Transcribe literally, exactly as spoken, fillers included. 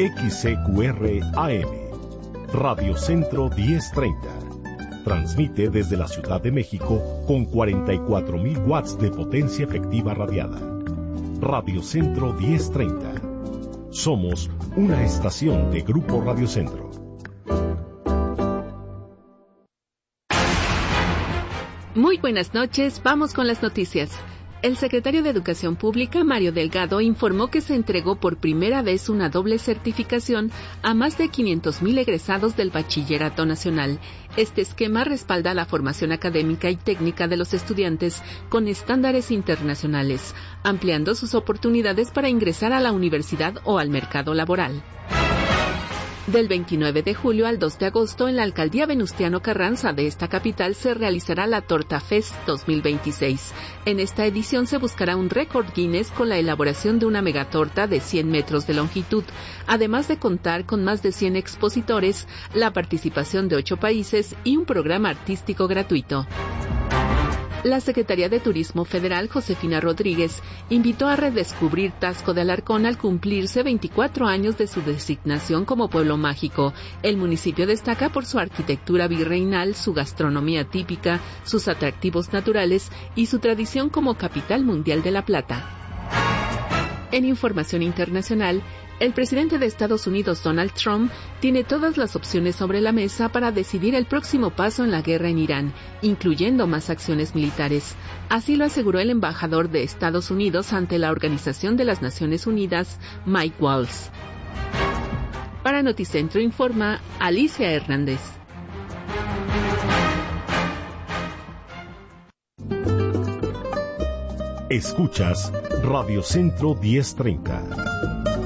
X C Q R A M, Radio Centro diez treinta. Transmite desde la Ciudad de México con cuarenta y cuatro mil watts de potencia efectiva radiada. Radio Centro diez treinta. Somos una estación de Grupo Radio Centro. Muy buenas noches, vamos con las noticias. El secretario de Educación Pública, Mario Delgado, informó que se entregó por primera vez una doble certificación a más de quinientos mil egresados del Bachillerato Nacional. Este esquema respalda la formación académica y técnica de los estudiantes con estándares internacionales, ampliando sus oportunidades para ingresar a la universidad o al mercado laboral. Del veintinueve de julio al dos de agosto, en la Alcaldía Venustiano Carranza de esta capital se realizará la Torta Fest dos mil veintiséis. En esta edición se buscará un récord Guinness con la elaboración de una megatorta de cien metros de longitud, además de contar con más de cien expositores, la participación de ocho países y un programa artístico gratuito. La Secretaría de Turismo Federal, Josefina Rodríguez, invitó a redescubrir Taxco de Alarcón al cumplirse veinticuatro años de su designación como pueblo mágico. El municipio destaca por su arquitectura virreinal, su gastronomía típica, sus atractivos naturales y su tradición como capital mundial de la plata. En información internacional, el presidente de Estados Unidos, Donald Trump, tiene todas las opciones sobre la mesa para decidir el próximo paso en la guerra en Irán, incluyendo más acciones militares. Así lo aseguró el embajador de Estados Unidos ante la Organización de las Naciones Unidas, Mike Waltz. Para Noticentro informa Alicia Hernández. Escuchas Radio Centro diez treinta.